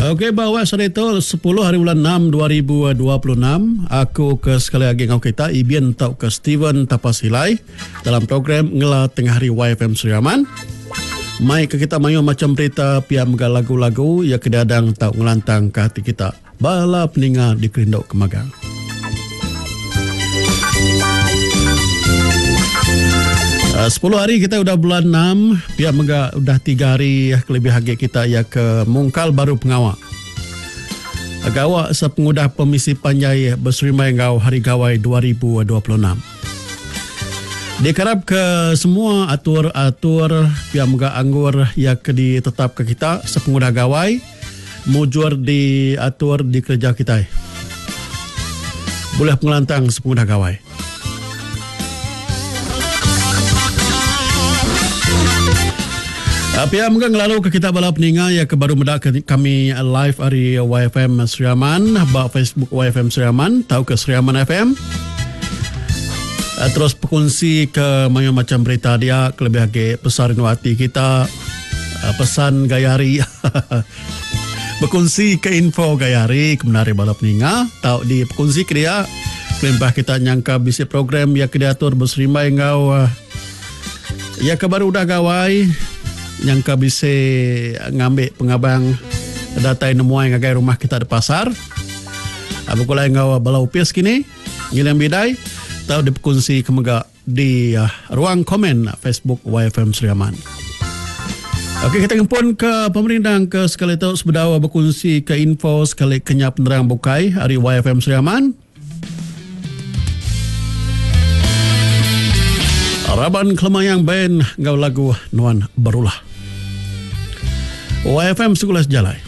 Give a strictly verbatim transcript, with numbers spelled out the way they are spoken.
Okey, bahawa hari itu sepuluh hari bulan enam dua ribu dua puluh enam, aku ke sekali lagi ngau kita Ibian tau ke Steven Tapasilai dalam program Ngela Tengah Hari Y F M Seriaman. Mai ke kita mayu macam berita pihak megal lagu-lagu ya kedadang tau ngelantang ke hati kita. Bala peninga di Kerindok Kemagang. Uh, sepuluh hari kita udah bulan enam, pihak mega udah tiga hari kelebih hagi kita ya ke Mungkal Baru Pengawak. Agawak sepengudah Pemisi Panjai berserimai ngau Hari Gawai dua ribu dua puluh enam. Dikarap ke semua atur-atur pihak mega anggur ya ke ditetap ke kita sepengudah gawai mujur diatur di kerja kita. Boleh pengelantang sepengudah gawai. Pihak mungkin lalu ke kita bala peninga ya ke baru medak kami live hari Y F M Seriaman, bak Facebook Y F M Seriaman, tahu ke Seriaman F M. Terus berkongsi ke macam berita dia kelebih lagi pesan hati kita, pesan gayari. Berkongsi ke info gayari kebenaran bala peninga, tahu di berkongsi ke dia. Kelembah kita nyangka bisi program ya ke diatur berserimai ngau ya ke baru udah gawai yang ka bisa ngambil pengabang data yang nemuai ngagai rumah kita di pasar. Abu kulai ngau balau pias kini ngilang bidai tahu diperkongsi kemega di uh, ruang komen Facebook Y F M Seriaman. Okey, kita ngempun ke pemerintah ke sekali tahu sebedawa berkongsi ke info sekali kenyap penerang bukai hari Y F M Seriaman. Raban Kelemayang band ngau lagu Nuan Barulah. Y F M Segulas Jalai.